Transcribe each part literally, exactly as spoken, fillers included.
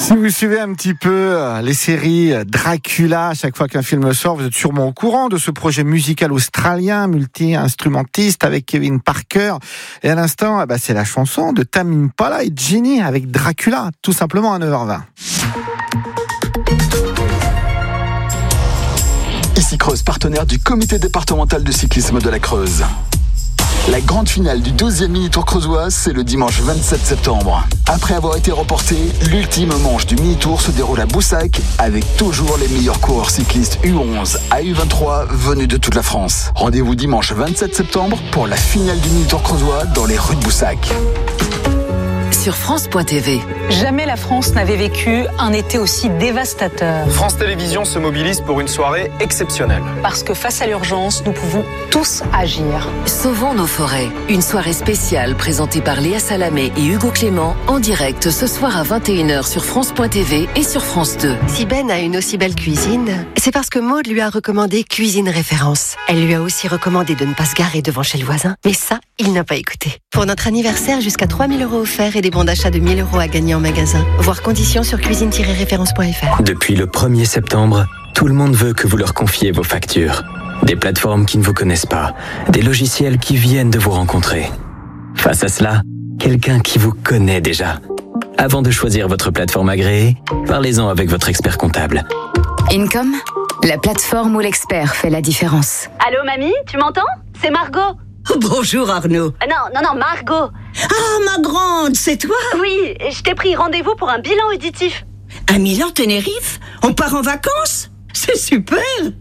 Si vous suivez un petit peu les séries Dracula, à chaque fois qu'un film sort, vous êtes sûrement au courant de ce projet musical australien, multi-instrumentiste avec Kevin Parker. Et à l'instant, bah, c'est la chanson de Tame Impala et Ginny avec Dracula, tout simplement à neuf heures vingt. Ici Creuse, partenaire du comité départemental de cyclisme de la Creuse. La grande finale du douzième mini-tour creusois, c'est le dimanche vingt-sept septembre. Après avoir été reporté, l'ultime manche du mini-tour se déroule à Boussac avec toujours les meilleurs coureurs cyclistes U onze à U vingt-trois venus de toute la France. Rendez-vous dimanche vingt-sept septembre pour la finale du mini-tour creusois dans les rues de Boussac. Sur France point T V. Jamais la France n'avait vécu un été aussi dévastateur. France Télévisions se mobilise pour une soirée exceptionnelle. Parce que face à l'urgence, nous pouvons tous agir. Sauvons nos forêts. Une soirée spéciale présentée par Léa Salamé et Hugo Clément en direct ce soir à vingt et une heures sur France point T V et sur France deux. Si Ben a une aussi belle cuisine, c'est parce que Maud lui a recommandé Cuisine Référence. Elle lui a aussi recommandé de ne pas se garer devant chez le voisin. Mais ça, il n'a pas écouté. Pour notre anniversaire, jusqu'à trois mille euros offerts et des bons d'achat de mille euros à gagner en magasin. Voir conditions sur cuisine tiret référence point f r. Depuis le premier septembre, tout le monde veut que vous leur confiez vos factures. Des plateformes qui ne vous connaissent pas, des logiciels qui viennent de vous rencontrer. Face à cela, quelqu'un qui vous connaît déjà. Avant de choisir votre plateforme agréée, parlez-en avec votre expert comptable. Income, la plateforme où l'expert fait la différence. Allô mamie, tu m'entends? C'est Margot. Bonjour Arnaud. Euh, non, non, non, Margot. Ah, ma grande, c'est toi? Oui, je t'ai pris rendez-vous pour un bilan auditif. À Milan-Tenerife? On part en vacances? C'est super.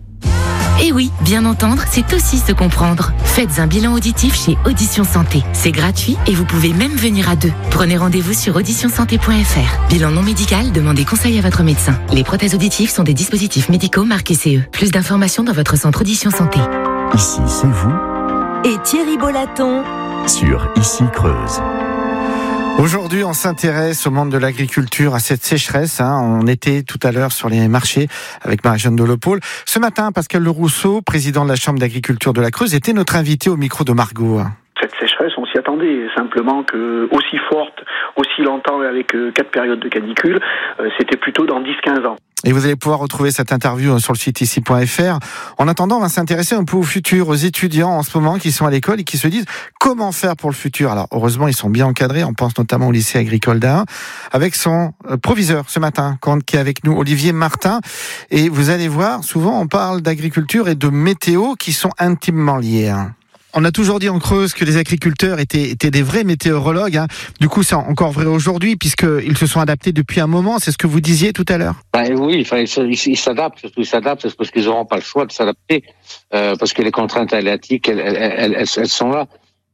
Et oui, bien entendre, c'est aussi se comprendre. Faites un bilan auditif chez Audition Santé. C'est gratuit et vous pouvez même venir à deux. Prenez rendez-vous sur audition santé point f r. Bilan non médical, demandez conseil à votre médecin. Les prothèses auditives sont des dispositifs médicaux marqués C E. Plus d'informations dans votre centre Audition Santé. Ici, c'est vous. Et Thierry Bolaton sur Ici Creuse. Aujourd'hui, on s'intéresse au monde de l'agriculture, à cette sécheresse. Hein. On était tout à l'heure sur les marchés avec Marie-Jeanne Delopole. Ce matin, Pascal Le Rousseau, président de la Chambre d'agriculture de la Creuse, était notre invité au micro de Margot. Cette sécheresse, on s'y attendait. Simplement que aussi forte, aussi longtemps, avec quatre périodes de canicule, c'était plutôt dans dix à quinze ans. Et vous allez pouvoir retrouver cette interview sur le site ici point f r. En attendant, on va s'intéresser un peu au futur, aux étudiants en ce moment qui sont à l'école et qui se disent comment faire pour le futur. Alors, heureusement, ils sont bien encadrés. On pense notamment au lycée agricole d'Ain, avec son proviseur ce matin, qui est avec nous, Olivier Martin. Et vous allez voir, souvent, on parle d'agriculture et de météo qui sont intimement liés. On a toujours dit en Creuse que les agriculteurs étaient, étaient des vrais météorologues. Hein. Du coup, c'est encore vrai aujourd'hui, puisqu'ils se sont adaptés depuis un moment. C'est ce que vous disiez tout à l'heure. Ben oui, enfin, ils, ils s'adaptent, surtout ils s'adaptent, parce qu'ils n'auront pas le choix de s'adapter, euh, parce que les contraintes aléatiques, elles, elles, elles, elles, elles sont là.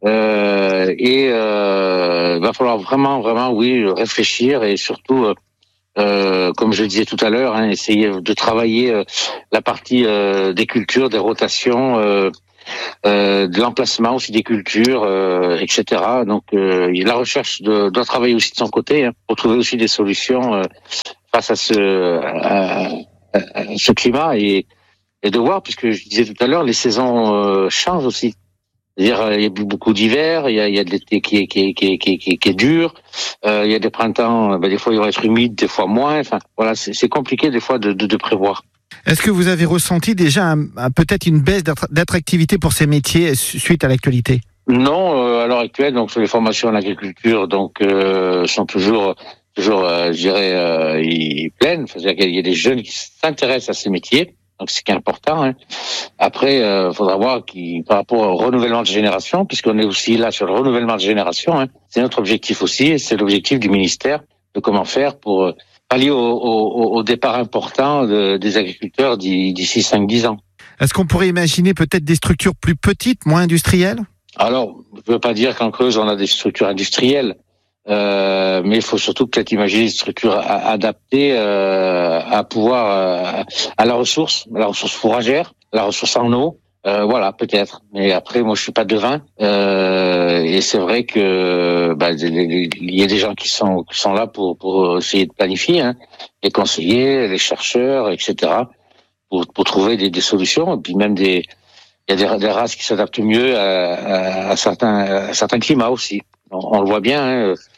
Euh, et il euh, va falloir vraiment, vraiment, oui, réfléchir et surtout... Euh, Euh, comme je le disais tout à l'heure, hein, essayer de travailler euh, la partie euh, des cultures, des rotations, euh, euh, de l'emplacement aussi des cultures, euh, et cetera. Donc euh, la recherche de, doit travailler aussi de son côté hein, pour trouver aussi des solutions euh, face à ce, à, à, à ce climat et, et de voir, puisque je disais tout à l'heure, les saisons euh, changent aussi. C'est-à-dire, il y a beaucoup d'hiver, il y a, il y a de l'été qui est, qui est, qui est, qui est, qui est, qui est dur, euh, il y a des printemps, ben, des fois ils vont être humides, des fois moins, enfin, voilà, c'est, c'est compliqué des fois de, de, de prévoir. Est-ce que vous avez ressenti déjà un, un, peut-être une baisse d'attractivité pour ces métiers suite à l'actualité? Non, euh, à l'heure actuelle, donc, sur les formations en agriculture, donc, euh, sont toujours, toujours, euh, je dirais, euh, pleines. C'est-à-dire qu'il y a des jeunes qui s'intéressent à ces métiers. Donc, c'est qui est important. Hein. Après, il euh, faudra voir qui, par rapport au renouvellement de génération, puisqu'on est aussi là sur le renouvellement de génération, hein, c'est notre objectif aussi, et c'est l'objectif du ministère de comment faire pour pallier au, au, au départ important de, des agriculteurs d'ici cinq à dix ans. Est-ce qu'on pourrait imaginer peut-être des structures plus petites, moins industrielles? Alors, je ne veux pas dire qu'en Creuse, on a des structures industrielles. Euh, mais il faut surtout peut-être imaginer des structures adaptées euh, à pouvoir euh, à la ressource, à la ressource fourragère, à la ressource en eau, euh, voilà peut-être. Mais après, moi je suis pas devin euh, et c'est vrai que bah, il y a des gens qui sont qui sont là pour pour essayer de planifier, hein, les conseillers, les chercheurs, et cetera, pour pour trouver des, des solutions et puis même des il y a des, des races qui s'adaptent mieux à, à, à certains à certains climats aussi. On, on le voit bien. Hein,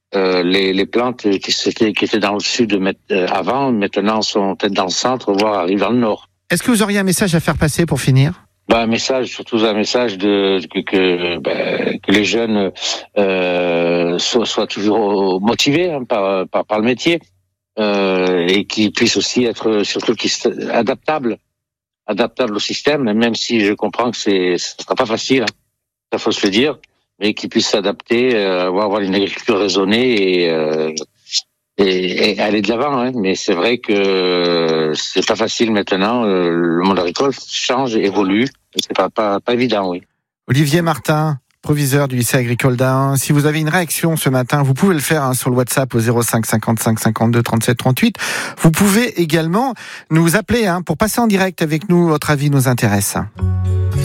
euh, les, les plantes qui, étaient, qui étaient dans le sud euh, avant, maintenant sont peut-être dans le centre, voire arrivent dans le nord. Est-ce que vous auriez un message à faire passer pour finir ? Bah, un message, surtout un message de que que, bah, que les jeunes euh, soient, soient toujours motivés hein, par, par par le métier euh, et qu'ils puissent aussi être surtout qu'ils adaptables, adaptables au système. Même si je comprends que c'est ce sera pas facile, hein, ça faut se le dire, mais qu'ils puissent s'adapter, euh, avoir, avoir une agriculture raisonnée et euh, Et, et aller de l'avant, hein. Mais c'est vrai que c'est pas facile maintenant. Le monde agricole change, évolue. C'est pas, pas, pas évident, oui. Olivier Martin, proviseur du lycée agricole d'Ain. Si vous avez une réaction ce matin, vous pouvez le faire hein, sur le WhatsApp au zéro cinq cinquante-cinq cinquante-deux trente-sept trente-huit. Vous pouvez également nous appeler hein, pour passer en direct avec nous. Votre avis nous intéresse.